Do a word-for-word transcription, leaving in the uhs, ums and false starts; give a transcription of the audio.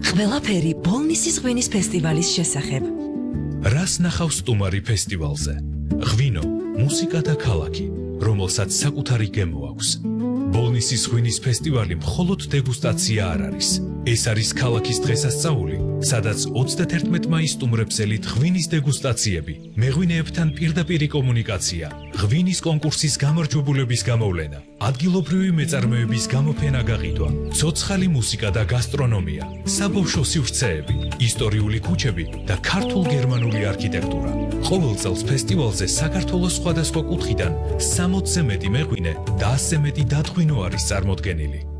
ყველაფერი ბოლნისის ღვინის ფესტივალის შესახებ. რას ნახავს სტუმარი ფესტივალზე? ღვინო, მუსიკა და ქალაქი, რომელსაც საკუთარი გემო აქვს. ბოლნისის ღვინის ფესტივალი მხოლოდ დეგუსტაცია არ არის. ეს არის ქალაქის დღესასწაული, სადაც ოცდაათერთმეტ მაისს სტუმრებს ელით ღვინის დეგუსტაციები, მეღვინეებთან პირდაპირი კომუნიკაცია, ღვინის კონკურსის გამარჯვებულების გამოვლენა, ადგილობრივი მეწარმეების გამოფენა გაყიდვა, ცოცხალი მუსიკა და გასტრონომია, საბავშვო სივრცეები, ისტორიული ქუჩები და ქართულ-გერმანული არქიტექტურა. ყოველ წელს ფესტივალზე საქართველოს სხვადასხვა კუთხიდან სამოცზე მეტი მეღვინე და ასზე მეტი დათღვინო არის წარმოდგენილი.